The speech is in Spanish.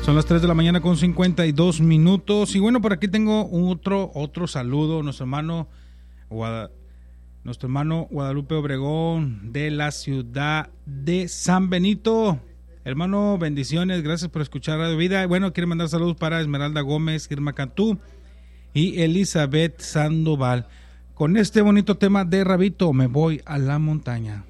Son las 3 de la mañana con 52 minutos. Y bueno, por aquí tengo otro saludo. Nuestro hermano Guadalupe Obregón de la ciudad de San Benito. Hermano, bendiciones. Gracias por escuchar Radio Vida. Bueno, quiere mandar saludos para Esmeralda Gómez, Irma Cantú y Elizabeth Sandoval. Con este bonito tema de Rabito, Me voy a la montaña.